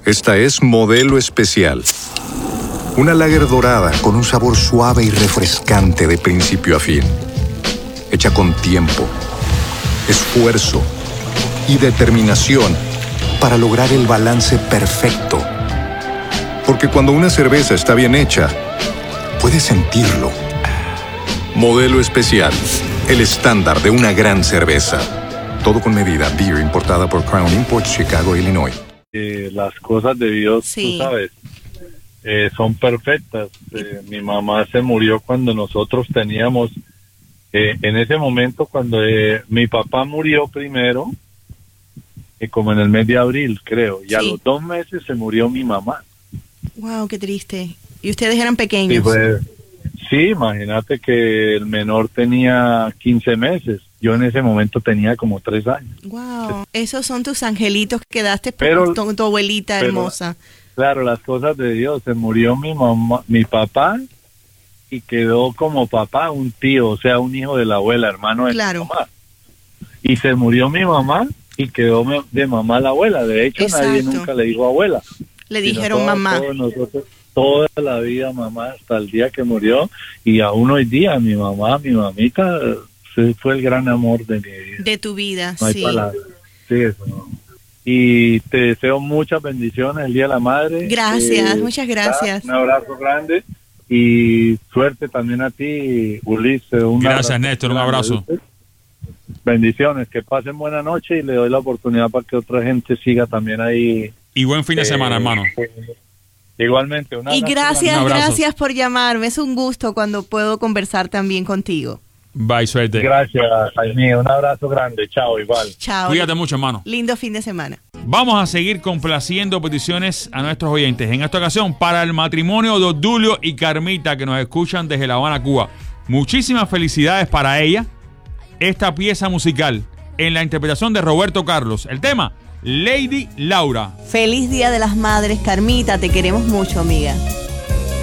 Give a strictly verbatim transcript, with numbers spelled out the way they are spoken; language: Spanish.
Esta es Modelo Especial. Una lager dorada con un sabor suave y refrescante de principio a fin. Hecha con tiempo, esfuerzo y determinación para lograr el balance perfecto. Porque cuando una cerveza está bien hecha, puedes sentirlo. Modelo Especial, el estándar de una gran cerveza. Todo con medida. Beer importada por Crown Imports, Chicago, Illinois. Eh, las cosas de Dios, Sí. tú sabes, eh, son perfectas. Eh, mi mamá se murió cuando nosotros teníamos, eh, en ese momento, cuando eh, mi papá murió primero, eh, como en el mes de abril, creo, y a Sí. los dos meses se murió mi mamá. Wow, qué triste. Y ustedes eran Y pequeños. pues, sí, imagínate que el menor tenía quince meses. Yo en ese momento tenía como tres años. Wow, esos son tus angelitos que daste por Pero- tu, tu abuelita pero- hermosa. Claro, las cosas de Dios. Se murió mi mamá, mi papá, y quedó como papá un tío, o sea, un hijo de la abuela, hermano de Claro. mi mamá. Y se murió mi mamá y quedó me- de mamá la abuela. De hecho, nadie Exacto. nunca le dijo abuela. Le Sino dijeron todos- mamá. todos nosotros, toda la vida mamá, hasta el día que murió. Y aún hoy día, mi mamá, mi mamita, sí, fue el gran amor de mi vida. De tu vida, No hay sí. palabras. Sí, eso no. Y te deseo muchas bendiciones el Día de la Madre. Gracias, muchas gracias. Un abrazo grande y suerte también a ti, Ulises. Un Gracias, abrazo Néstor, un grande, abrazo. ¿viste? Bendiciones, que pasen buena noche y le doy la oportunidad para que otra gente siga también ahí. Y buen fin de eh, semana, hermano. Igualmente, un Y abrazo gracias, Un abrazo. gracias por llamarme. Es un gusto cuando puedo conversar también contigo. Bye, suerte. Gracias, Jaime. Un abrazo grande. Chao, igual. Chao. Cuídate mucho, hermano. Lindo fin de semana. Vamos a seguir complaciendo peticiones a nuestros oyentes. En esta ocasión, para el matrimonio de Odulio y Carmita, que nos escuchan desde La Habana, Cuba. Muchísimas felicidades para ella. Esta pieza musical en la interpretación de Roberto Carlos. El tema, Lady Laura. Feliz Día de las Madres, Carmita. Te queremos mucho, amiga.